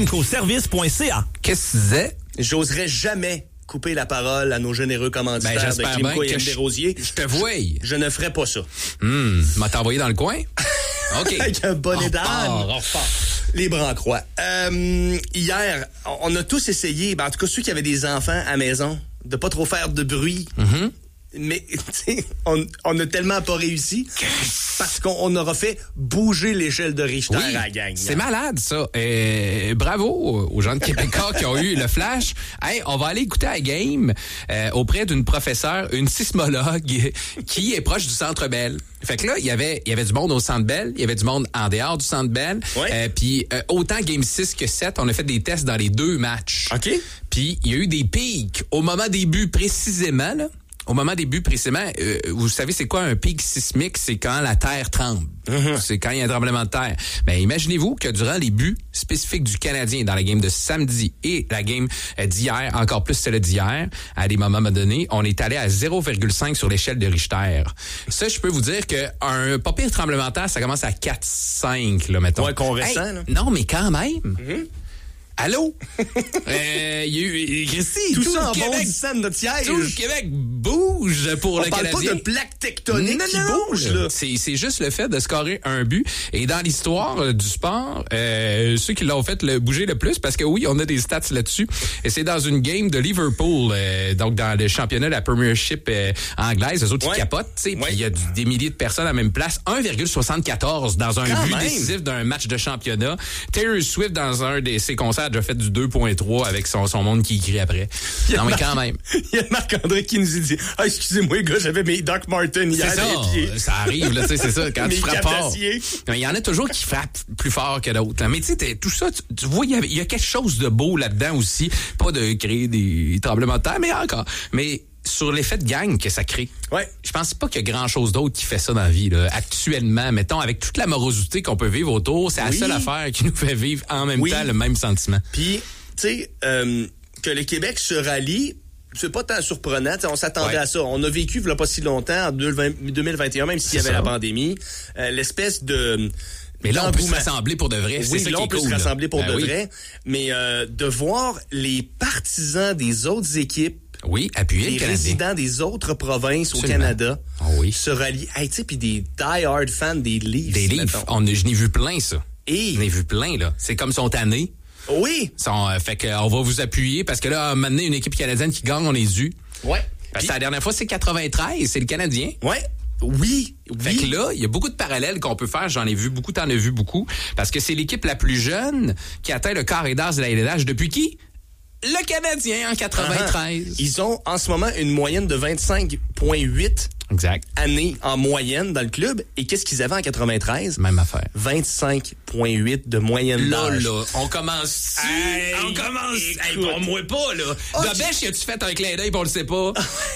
kimcoservice.ca. Qu'est-ce que tu disais? J'oserais jamais couper la parole à nos généreux commanditaires de Kimco et MD Rosier. Je te vois. Je ne ferais pas ça. M'a t'envoyé dans le coin? OK. Avec un bonnet d'âne. Les bras en croix. Hier, on a tous essayé, en tout cas ceux qui avaient des enfants à la maison, de pas trop faire de bruit. Mm-hmm. Mais on a tellement pas réussi parce qu'on aura fait bouger l'échelle de Richter à la gang. C'est malade, ça. Bravo aux gens de Québécois qui ont eu le flash. Hey, on va aller écouter la game auprès d'une professeure, une sismologue qui est proche du Centre Bell. Fait que là, il y avait du monde au Centre Bell, il y avait du monde en dehors du Centre Bell. Ouais. Puis autant Game 6 que 7, on a fait des tests dans les deux matchs. OK. Puis il y a eu des pics au moment des buts précisément, là. Au moment des buts précisément, vous savez c'est quoi un pic sismique? C'est quand la terre tremble. Mm-hmm. C'est quand il y a un tremblement de terre. Mais imaginez-vous que durant les buts spécifiques du Canadien dans la game de samedi et la game d'hier, encore plus celle d'hier, à des moments donnés, on est allé à 0,5 sur l'échelle de Richter. Ça, je peux vous dire qu'un pas pire tremblement de terre, ça commence à 4-5, là, mettons. Ouais, qu'on ressent, là. Non, mais quand même. Mm-hmm. Allô? Il y a eu Christy, tout ça en Québec, bondissant de notre siège. tout le Québec bouge pour le Canadien. On parle pas de plaque tectonique qui bouge, là. C'est juste le fait de scorer un but. Et dans l'histoire du sport, ceux qui l'ont fait bouger le plus, parce que oui, on a des stats là-dessus, et c'est dans une game de Liverpool, donc dans le championnat de la Premiership anglaise, eux autres qui capotent, tu sais, puis il y a des milliers de personnes à la même place. 1,74 dans un but décisif d'un match de championnat. Taylor Swift, dans un de ses concerts, a déjà fait du 2.3 avec son monde qui écrit après. Non, mais quand même. Il y a Marc-André qui nous a dit « Ah, excusez-moi, les gars, j'avais mes Doc Martin hier à les pieds. » Ça arrive, là, tu sais, c'est ça, quand tu frappes fort. Il y en a toujours qui frappent plus fort que d'autres. Là. Mais tu sais, tout ça, tu vois, il y a quelque chose de beau là-dedans aussi. Pas de créer des tremblements de terre, mais encore. Mais sur l'effet de gang que ça crée. Ouais. Je pense pas qu'il y a grand-chose d'autre qui fait ça dans la vie, là. Actuellement, mettons, avec toute la morosité qu'on peut vivre autour, c'est la seule affaire qui nous fait vivre en même temps le même sentiment. Puis, tu sais, que le Québec se rallie, c'est pas tant surprenant. T'sais, on s'attendait à ça. On a vécu, il y a pas si longtemps, en 2021, même s'il y avait la pandémie, l'espèce de... Mais là, on peut se rassembler pour de vrai. Oui, c'est ça là, qui est on peut cool, se rassembler pour de oui. vrai. Mais de voir les partisans des autres équipes, appuyer les le Canadien, résidents des autres provinces Absolument. au Canada, se rallient. Hey, tu sais, puis des die-hard fans des Leafs. Des Leafs. Je n'ai vu plein, ça. Et... Je n'ai vu plein, là. C'est comme son tannés. Oui. Fait qu'on va vous appuyer parce que là, maintenant, une équipe canadienne qui gagne, on les eut. Ouais. Parce que la dernière fois, c'est 93, c'est le Canadien. Ouais. Oui. Fait que là, il y a beaucoup de parallèles qu'on peut faire. J'en ai vu beaucoup, t'en as vu beaucoup. Parce que c'est l'équipe la plus jeune qui atteint le quart et d'as de la LNH depuis qui? Le Canadien en 93. Ils ont en ce moment une moyenne de 25,8 années en moyenne dans le club. Et qu'est-ce qu'ils avaient en 93? Même affaire. 25,8 de moyenne d'âge. Là, on commence. On commence. Hey, pour moi pas, là. Dobèche, as-tu fait un clin d'œil, on le sait pas?